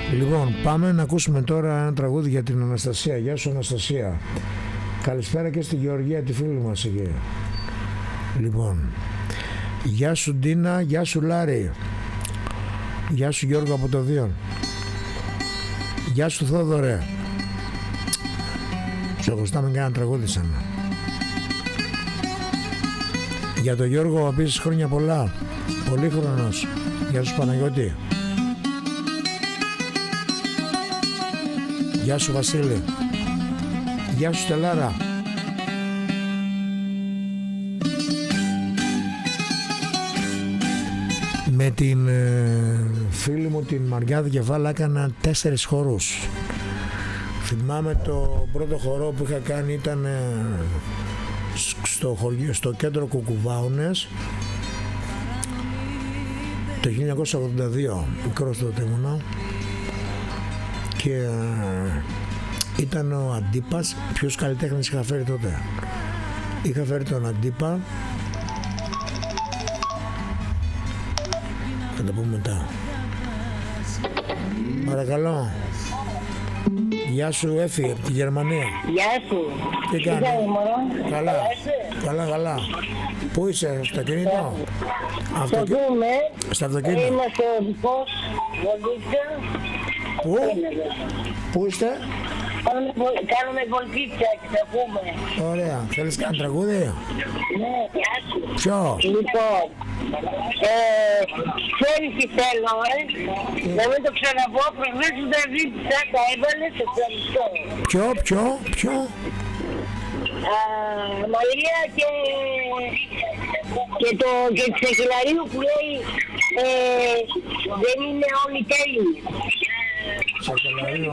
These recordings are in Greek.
Λοιπόν, πάμε να ακούσουμε τώρα ένα τραγούδι για την Αναστασία. Γεια σου Αναστασία. Καλησπέρα και στη Γεωργία, τη φίλη μας εκεί. Λοιπόν, γεια σου Ντίνα, γεια σου Λάρη. Γεια σου Γιώργο από το Δίον. Γεια σου Θόδωρε. Σε χρωστάμε και ένα τραγούδι σαν. Για τον Γιώργο επίσης χρόνια πολλά. Πολύχρονος. Γεια σου Παναγιώτη. Γεια σου Βασίλη. Γεια σου Στελάρα. Με την φίλη μου την Μαριάδη Κεφάλα έκανα 4 χορούς. Θυμάμαι το πρώτο χορό που είχα κάνει ήταν στο κέντρο Κουκουβάουνες το 1982, μικρός τότε ήμουνα, και ήταν ο Αντίπας. Ποιους καλλιτέχνες είχα φέρει τότε? Είχα φέρει τον Αντίπα, θα τα πούμε μετά. Παρακαλώ. Γεια σου Έφη από τη Γερμανία. Γεια σου. Τι κάνεις? Καλά. Καλά. Πού είσαι, στο αυτοκίνητο? Στο αυτοκίνητο. Είμαστε οδικός, βολίτσα. Πού είστε? Κάνουμε βολίτσα και θα πούμε. Ωραία. Θέλεις κάνει τραγούδι? Ναι, γεια σου. Ποιο? Λοιπόν, ξέρεις τι θέλω, να μην το ξαναπώ, προχθές σου τα ζήτησα, τα έβαλες, ευχαριστώ. Ποιο? Μαρία και τη Σακελαρίου που λέει δεν είναι όλοι τέλειοι. Σακελαρίου.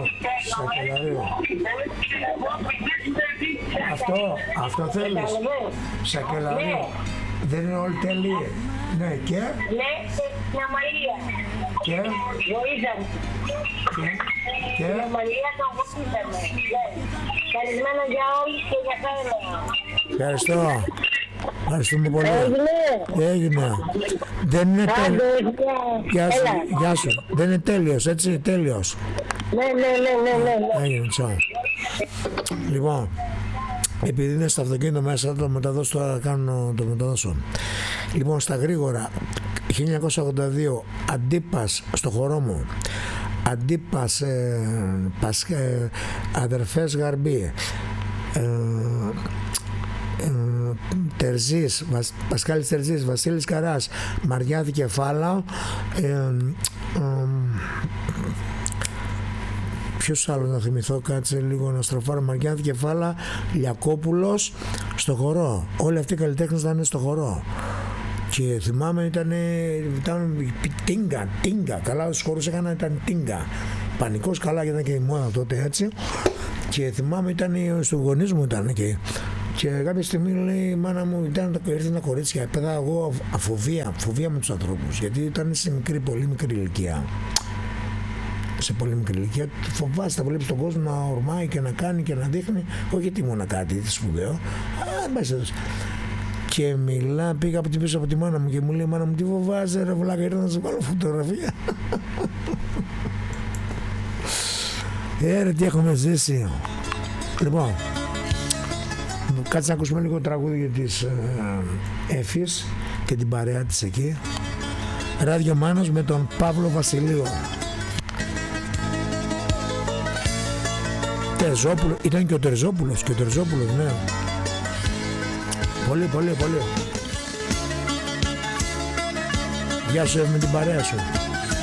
Αυτό θέλεις? Σακελαρίου. Δεν είναι όλοι τέλειοι. Ναι, και? Ναι, την Αμαλία. Και? Βοήθαμε. Και? Την Αμαλία τον βοήθαμε. Καλησπέρα για όλους και για σένα. Ευχαριστώ. Ευχαριστούμε πολύ. Έγινε. Δεν είναι τέλειος. Γεια σου. Δεν είναι τέλειος, έτσι, τέλειος. Ναι. Έγινε, τσάου. Λοιπόν, επειδή είναι στο αυτοκίνητο μέσα, θα το μεταδώσω τώρα, το μεταδώσω. Λοιπόν, στα γρήγορα, 1982, Αντίπας στο χορό μου. Αντίπας, αδερφές Γαρμπή, Τερζής, Πασκάλης Τερζής, Βασίλης Καράς, Μαριάδη Κεφάλα, ποιος άλλο να θυμηθώ, κάτσε λίγο να στροφάρω. Μαριάδη Κεφάλα, Λιακόπουλος στο χορό. Όλοι αυτοί οι καλλιτέχνες ήταν στο χορό. Και θυμάμαι ήταν τίγκα, καλά στους χορούς έκανα, ήταν τίγκα. Πανικός, καλά, γιατί ήταν και η μόνα τότε έτσι. Και θυμάμαι ήταν στους γονείς μου ήταν εκεί. Και κάποια στιγμή λέει η μάνα μου, ήρθε ένα κορίτσι, παιδά, εγώ φοβία με τους ανθρώπους, γιατί ήταν σε πολύ μικρή ηλικία. Σε πολύ μικρή ηλικία, φοβάσαι, τα βλέπεις τον κόσμο να ορμάει και να κάνει και να δείχνει, όχι γιατί ήμουν κάτι σπουδαίο, και πήγα από την πίσω από τη μάνα μου και μου λέει, μάνα μου, τι φοβάσαι ρε βλάκα, ήρθα να σου βάλω φωτογραφία. Ρε, τι έχουμε ζήσει. Λοιπόν, κάτσε να ακούσουμε λίγο τραγούδι για τις Έφης και την παρέα της εκεί. Ράδιο Μάνος με τον Παύλο Βασιλείο. Τερζόπουλο, ήταν και ο Τερζόπουλος, ναι. Πολύ. Γεια σου με την παρέα σου.